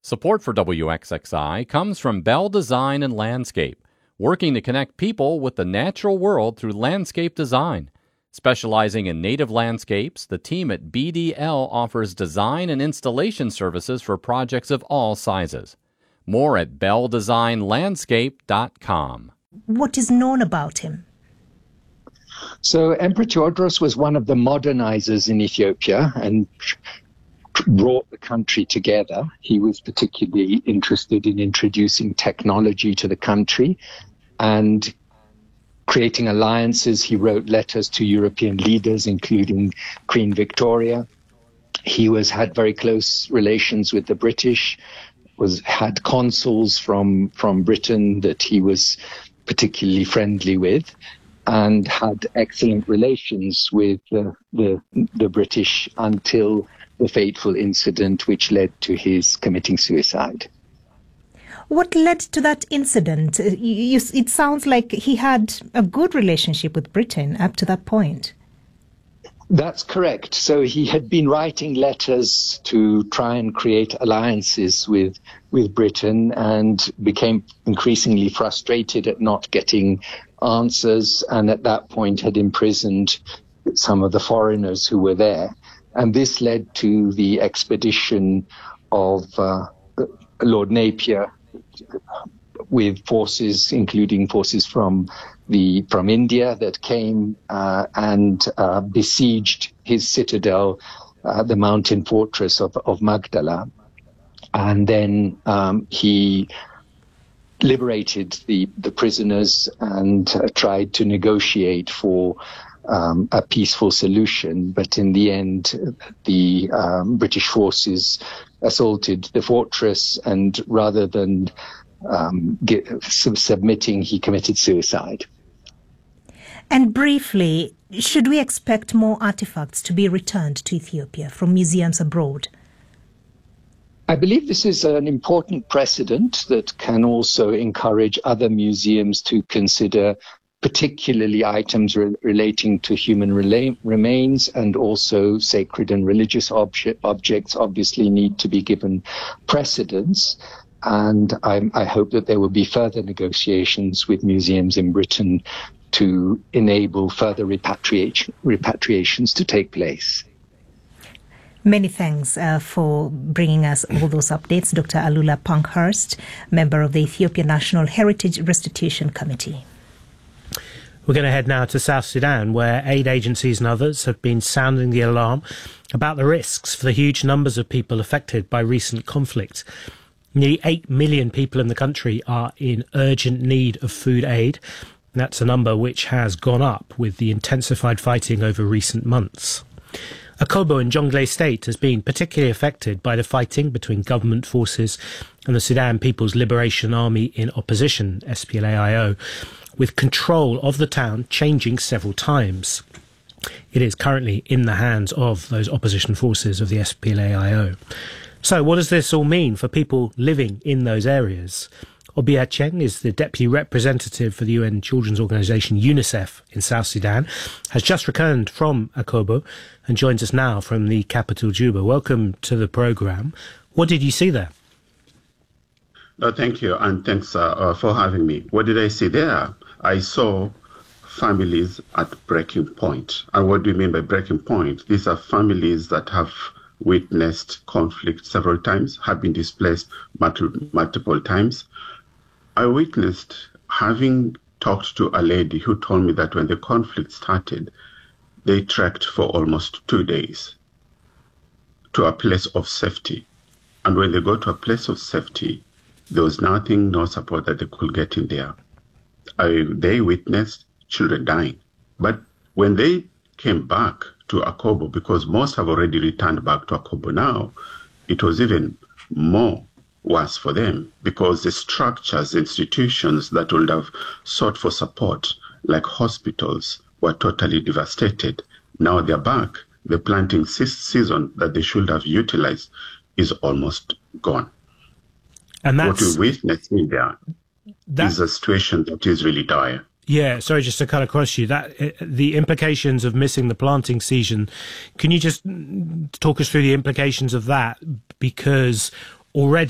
Support for WXXI comes from Bell Design and Landscape, working to connect people with the natural world through landscape design. Specializing in native landscapes, the team at BDL offers design and installation services for projects of all sizes. More at belldesignlandscape.com. What is known about him? So Emperor Theodorus was one of the modernizers in Ethiopia and brought the country together. He was particularly interested in introducing technology to the country and creating alliances. He wrote letters to European leaders, including Queen Victoria. He had very close relations with the British, had consuls from Britain that he was particularly friendly with, and had excellent relations with the British until the fateful incident which led to his committing suicide. What led to that incident? It sounds like he had a good relationship with Britain up to that point. That's correct. So he had been writing letters to try and create alliances with Britain and became increasingly frustrated at not getting answers, and at that point had imprisoned some of the foreigners who were there. And this led to the expedition of Lord Napier with forces, including forces from India that came and besieged his citadel, the mountain fortress of Magdala. And then he liberated the prisoners and tried to negotiate for a peaceful solution. But in the end, the British forces assaulted the fortress, and rather than submitting, he committed suicide. And briefly, should we expect more artifacts to be returned to Ethiopia from museums abroad? I believe this is an important precedent that can also encourage other museums to consider particularly items relating to human remains, and also sacred and religious objects obviously need to be given precedence. And I hope that there will be further negotiations with museums in Britain to enable further repatriations to take place. Many thanks for bringing us all those updates, Dr. Alula Pankhurst, member of the Ethiopian National Heritage Restitution Committee. We're going to head now to South Sudan, where aid agencies and others have been sounding the alarm about the risks for the huge numbers of people affected by recent conflict. Nearly 8 million people in the country are in urgent need of food aid. That's a number which has gone up with the intensified fighting over recent months. Akobo in Jonglei State has been particularly affected by the fighting between government forces and the Sudan People's Liberation Army in opposition, SPLA-IO, with control of the town changing several times. It is currently in the hands of those opposition forces of the SPLA-IO. So what does this all mean for people living in those areas? Obia Cheng is the deputy representative for the UN children's organisation UNICEF in South Sudan, has just returned from Akobo and joins us now from the capital, Juba. Welcome to the programme. What did you see there? Thank you, and thanks for having me. What did I see there? I saw families at breaking point. And what do you mean by breaking point? These are families that have witnessed conflict several times, have been displaced multiple times. I witnessed, having talked to a lady who told me that when the conflict started, they trekked for almost 2 days to a place of safety. And when they got to a place of safety, there was nothing, no support that they could get in there. They witnessed children dying. But when they came back to Akobo, because most have already returned back to Akobo now, it was even more worse for them, because the structures, institutions that would have sought for support, like hospitals, were totally devastated. Now they're back. The planting season that they should have utilized is almost gone. And that's what we witness in there is a situation that is really dire. Yeah, sorry, just to cut across you, that the implications of missing the planting season, can you just talk us through the implications of that? Because already